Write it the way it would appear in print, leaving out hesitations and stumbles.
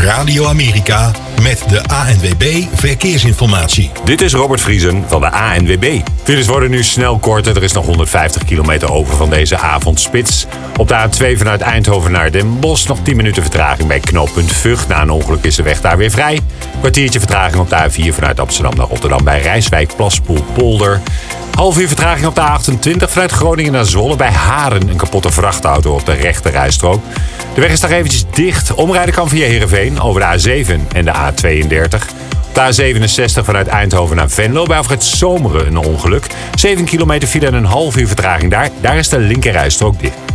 Radio Amerika met de ANWB Verkeersinformatie. Dit is Robert Vriesen van de ANWB. Files worden nu snel korter. Er is nog 150 kilometer over van deze avondspits. Op de A2 vanuit Eindhoven naar Den Bosch nog 10 minuten vertraging bij knooppunt Vught. Na een ongeluk is de weg daar weer vrij. Kwartiertje vertraging op de A4 vanuit Amsterdam naar Rotterdam bij Rijswijk, Plaspoel-Polder. Half uur vertraging op de A28 vanuit Groningen naar Zwolle bij Haren. Een kapotte vrachtauto op de rechte rijstrook. De weg is daar eventjes dicht. Omrijden kan via Heerenveen over de A7 en de A32. Op de A67 vanuit Eindhoven naar Venlo bij Afrit Zomeren een ongeluk. 7 kilometer file en een half uur vertraging daar. Daar is de linker rijstrook dicht.